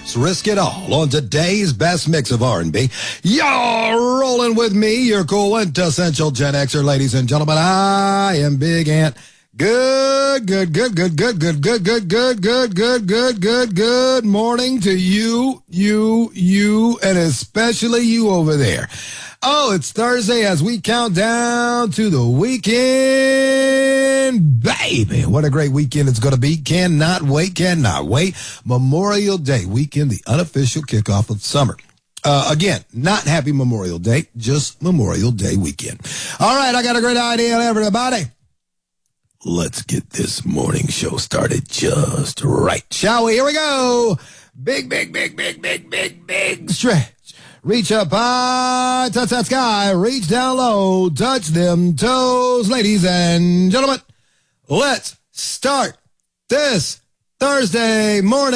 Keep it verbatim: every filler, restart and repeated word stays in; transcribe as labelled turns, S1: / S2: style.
S1: Let's risk it all on today's best mix of R and B. Y'all rolling with me, your quintessential Gen Xer, ladies and gentlemen. I am Big Ant. Good, good, good, good, good, good, good, good, good, good, good, good, good, good morning to you, you, you, and especially you over there. Oh, it's Thursday as we count down to the weekend. Baby, what a great weekend it's going to be. Cannot wait, cannot wait. Memorial Day weekend, the unofficial kickoff of summer. Uh, again, not happy Memorial Day, just Memorial Day weekend. All right, I got a great idea, everybody. Let's get this morning show started just right, shall we? Here we go. Big, big, big, big, big, big, big stretch. Reach up high, touch that sky, reach down low, touch them toes. Ladies and gentlemen, let's start this Thursday morning.